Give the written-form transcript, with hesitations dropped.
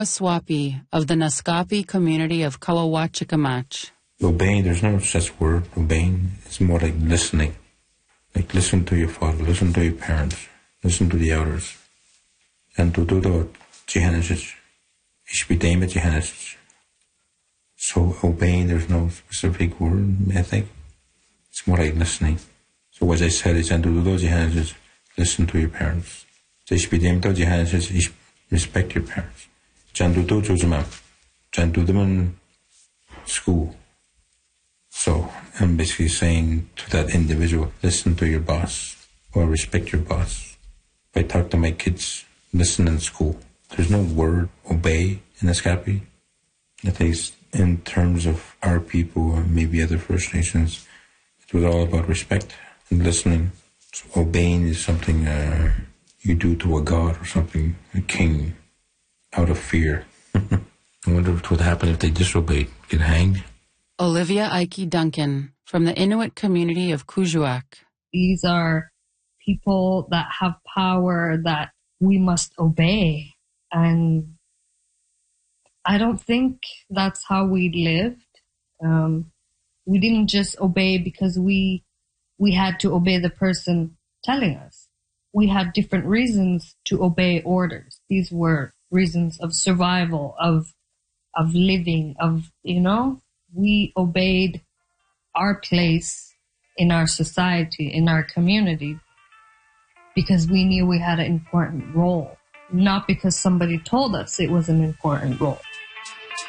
Swapi of the Naskapi community of Kawawachicamach. Obeying, there's no such word, obeying. It's more like listening. Like listen to your father, listen to your parents, listen to the elders. And to do the Genesis, Ishbidema Genesis. So obeying, there's no specific word, I think. It's more like listening. So as I said, it's and to do those Genesis, listen to your parents. Ishbidema Genesis, respect your parents. Jandudo Josema, Jandu them in school. So I'm basically saying to that individual, listen to your boss or respect your boss. If I talk to my kids, listen in school. There's no word obey in Naskapi. I think in terms of our people and maybe other First Nations, it was all about respect and listening. So obeying is something you do to a god or something, a king, out of fear. I wonder what would happen if they disobeyed. Get hanged? Olivia Ike Duncan from the Inuit community of Kuujjuaq. These are people that have power that we must obey. And I don't think that's how we lived. We didn't just obey because we had to obey the person telling us. We had different reasons to obey orders. These were reasons of survival, of living, we obeyed our place in our society, in our community, because we knew we had an important role, not because somebody told us it was an important role.